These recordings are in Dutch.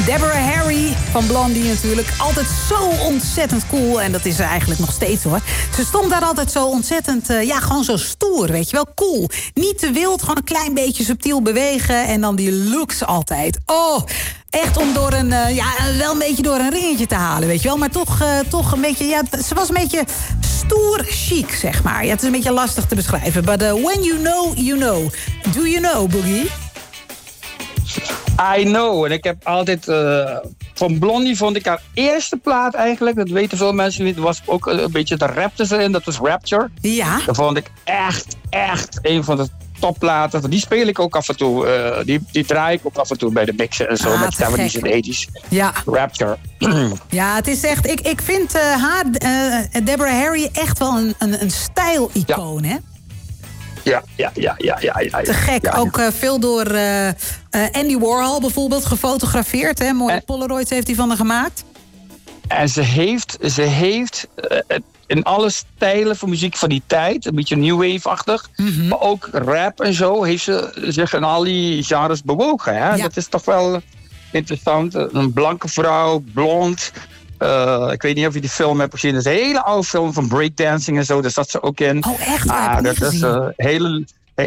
Deborah Harry van Blondie natuurlijk. Altijd zo ontzettend cool. En dat is ze eigenlijk nog steeds hoor. Ze stond daar altijd zo ontzettend, gewoon zo stoer, weet je wel. Cool. Niet te wild, gewoon een klein beetje subtiel bewegen. En dan die looks altijd. Oh, echt om door wel een beetje door een ringetje te halen, weet je wel. Maar toch een beetje, ze was een beetje stoer chic, zeg maar. Ja, het is een beetje lastig te beschrijven. But when you know, you know. Do you know, Boogie? I know. En ik heb altijd... van Blondie vond ik haar eerste plaat eigenlijk. Dat weten veel mensen niet. Er was ook een beetje de rap tussenin. Dat was Rapture. Ja. Dat vond ik echt een van de topplaten. Die speel ik ook af en toe. Die draai ik ook af en toe bij de mixen en zo. Met 70's en 80's. Ja. Rapture. Ja, het is echt... Ik vind haar, Deborah Harry, echt wel een stijl-icoon, hè? Ja. Te gek. Ja. Ook veel door Andy Warhol bijvoorbeeld gefotografeerd. Hè? Mooie Polaroids heeft hij van haar gemaakt. En ze heeft in alle stijlen van muziek van die tijd, een beetje new wave-achtig, maar ook rap en zo, heeft ze zich in al die genres bewogen. Hè? Ja. Dat is toch wel interessant. Een blanke vrouw, blond. Ik weet niet of je die film hebt gezien. Dat is een hele oude film van breakdancing en zo. Daar zat ze ook in. Oh, echt? Dat is hele...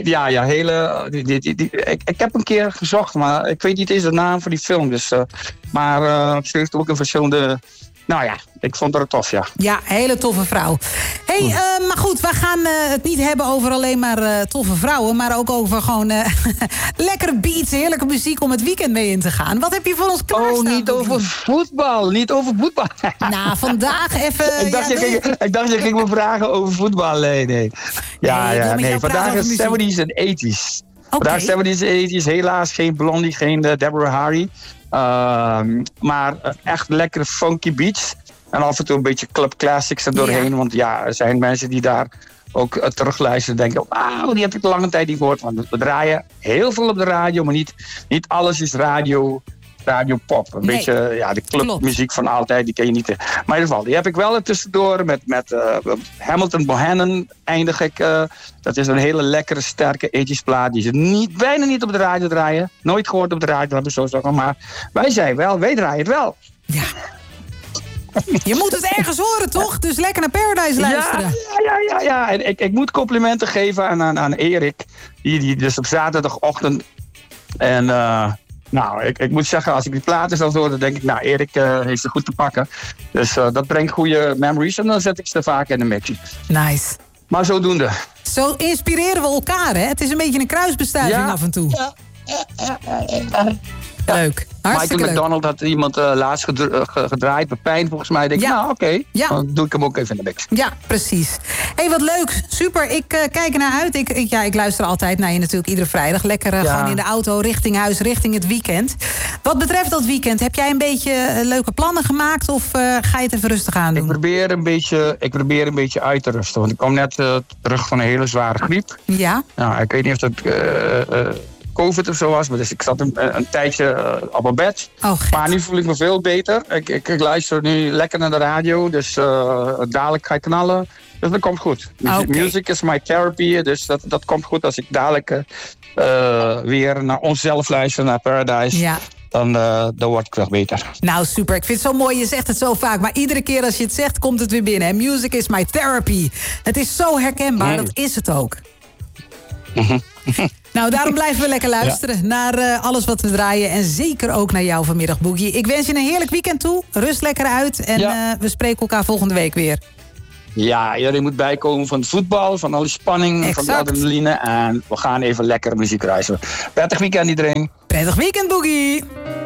Ik heb een keer gezocht, maar ik weet niet eens de naam van die film. Dus, maar ze heeft ook een verschillende... Nou ja, ik vond haar tof, ja. Ja, hele toffe vrouw. Hey, maar goed, we gaan het niet hebben over alleen maar toffe vrouwen, maar ook over gewoon lekkere beats, heerlijke muziek om het weekend mee in te gaan. Wat heb je voor ons klaarstaan? Oh, niet over voetbal. Nou, vandaag even... Ik dacht je ging me vragen over voetbal. Nee. Nee. Vandaag is 70's en 80's. Okay. Vandaag 70's en 80's. Helaas geen Blondie, geen Deborah Harry. Maar echt lekkere funky beats. En af en toe een beetje club classics er doorheen. Ja. Want ja, er zijn mensen die daar ook terugluisteren en denken... wauw, die heb ik lange tijd niet gehoord. Want we draaien heel veel op de radio, maar niet alles is radio pop. Een beetje de clubmuziek van altijd, die ken je niet. Maar in ieder geval, die heb ik wel er tussendoor. Met Hamilton Bohannon eindig ik. Dat is een hele lekkere, sterke 80's plaat. Die ze bijna niet op de radio draaien. Nooit gehoord op de radio, laten we zo zeggen. Maar wij draaien het wel. Ja. Je moet het ergens horen, toch? Dus lekker naar Paradise luisteren. Ja. En ik moet complimenten geven aan Erik. Die dus op zaterdagochtend... En... ik moet zeggen, als ik die platen zo hoor, dan denk ik, Erik heeft ze goed te pakken. Dus dat brengt goede memories en dan zet ik ze vaak in de mix. Nice. Maar zodoende. Zo inspireren we elkaar, hè? Het is een beetje een kruisbestuiving af en toe. Ja. Leuk. Hartstikke Michael McDonald had iemand laatst gedraaid, Pepijn volgens mij. Denk ik, oké. Dan doe ik hem ook even in de mix. Ja, precies. Hey, wat leuk. Super. Ik kijk er naar uit. Ik luister altijd naar je natuurlijk iedere vrijdag. Lekker gewoon in de auto, richting huis, richting het weekend. Wat betreft dat weekend, heb jij een beetje leuke plannen gemaakt? Of ga je het even rustig aan doen? Ik probeer een beetje uit te rusten. Want ik kom net terug van een hele zware griep. Ja. Nou, ik weet niet of dat... COVID of zo was, maar dus ik zat een tijdje op mijn bed. Maar nu voel ik me veel beter. Ik luister nu lekker naar de radio, dus dadelijk ga ik knallen. Dus dat komt goed. Music is my therapy, dus dat komt goed als ik dadelijk weer naar onszelf luister, naar Paradise. Ja. Dan word ik wel beter. Nou, super. Ik vind het zo mooi. Je zegt het zo vaak. Maar iedere keer als je het zegt, komt het weer binnen. En music is my therapy. Het is zo herkenbaar. Dat is het ook. Nou, daarom blijven we lekker luisteren naar alles wat we draaien. En zeker ook naar jou vanmiddag, Boogie. Ik wens je een heerlijk weekend toe. Rust lekker uit. En we spreken elkaar volgende week weer. Ja, jullie moet bijkomen van het voetbal, van al die spanning, van de adrenaline. En we gaan even lekker muziek luisteren. Prettig weekend iedereen. Prettig weekend, Boogie.